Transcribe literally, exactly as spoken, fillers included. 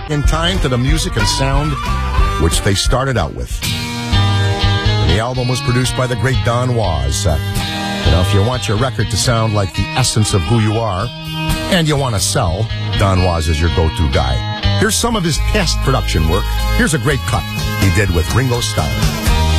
in time to the music and sound which they started out with. And the album was produced by the great Don Was. Uh, you know, if you want your record to sound like the essence of who you are, and you want to sell, Don Was is your go-to guy. Here's some of his past production work. Here's a great cut he did with Ringo Starr.